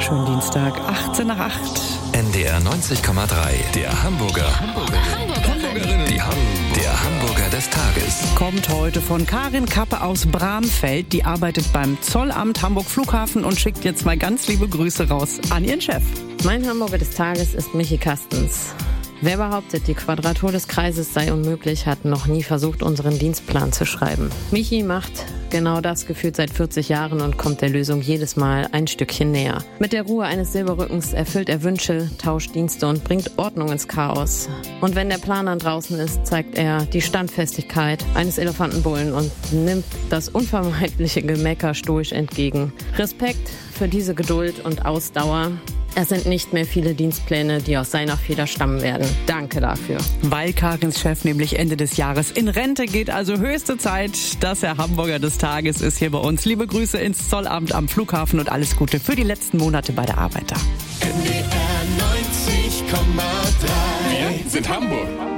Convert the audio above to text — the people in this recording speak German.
Schönen Dienstag, 18 nach 8. NDR 90,3, der Hamburger. Der Hamburger des Tages. Kommt heute von Karin Kappe aus Bramfeld. Die arbeitet beim Zollamt Hamburg Flughafen und schickt jetzt mal ganz liebe Grüße raus an ihren Chef. Mein Hamburger des Tages ist Michi Kastens. Wer behauptet, die Quadratur des Kreises sei unmöglich, hat noch nie versucht, unseren Dienstplan zu schreiben. Michi macht genau das gefühlt seit 40 Jahren und kommt der Lösung jedes Mal ein Stückchen näher. Mit der Ruhe eines Silberrückens erfüllt er Wünsche, tauscht Dienste und bringt Ordnung ins Chaos. Und wenn der Plan dann draußen ist, zeigt er die Standfestigkeit eines Elefantenbullen und nimmt das unvermeidliche Gemecker stoisch entgegen. Respekt für diese Geduld und Ausdauer. Es sind nicht mehr viele Dienstpläne, die aus seiner Feder stammen werden. Danke dafür. Weil Karins Chef nämlich Ende des Jahres in Rente geht, also höchste Zeit, dass er Hamburger des Tages ist hier bei uns. Liebe Grüße ins Zollamt am Flughafen und alles Gute für die letzten Monate bei der Arbeit da. NDR 90,3. Wir sind Hamburg.